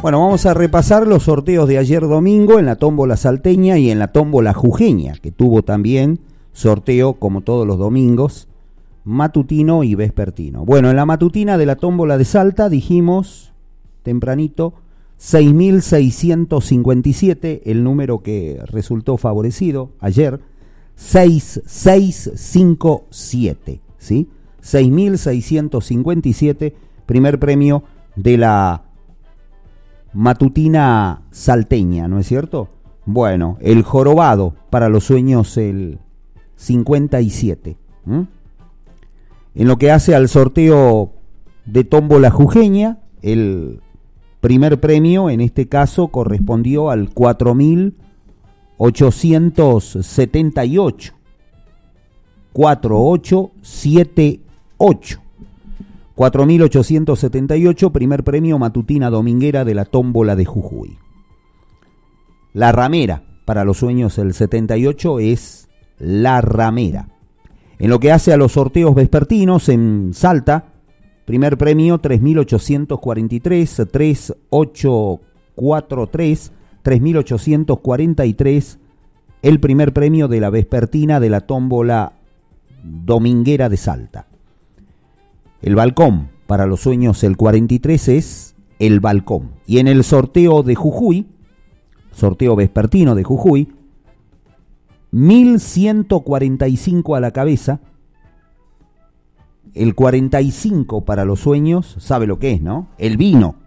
Bueno, vamos a repasar los sorteos de ayer domingo en la tómbola salteña y en la tómbola jujeña, que tuvo también sorteo, como todos los domingos, matutino y vespertino. Bueno, en la matutina de la tómbola de Salta dijimos tempranito 6.657, el número que resultó favorecido ayer, 6657, ¿sí? 6.657, primer premio de la matutina salteña, ¿no es cierto? Bueno, el jorobado para los sueños el 57. En lo que hace al sorteo de tómbola jujeña, el primer premio en este caso correspondió al 4.878. 4878. 4.878, primer premio matutina dominguera de la tómbola de Jujuy. La ramera, para los sueños el 78, es la ramera. En lo que hace a los sorteos vespertinos en Salta, primer premio 3.843, 3843, 3.843, el primer premio de la vespertina de la tómbola dominguera de Salta. El balcón, para los sueños el 43, es el balcón. Y en el sorteo de Jujuy, sorteo vespertino de Jujuy, 1.145 a la cabeza, el 45 para los sueños, sabe lo que es, ¿no? El vino.